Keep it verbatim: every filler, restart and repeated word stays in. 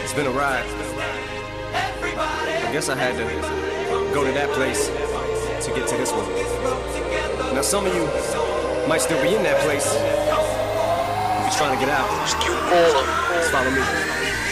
It's been a ride. I guess I had to go to that place to get to this one. Now some of you might still be in that place. You're trying to get out. Just keep falling. Just follow me.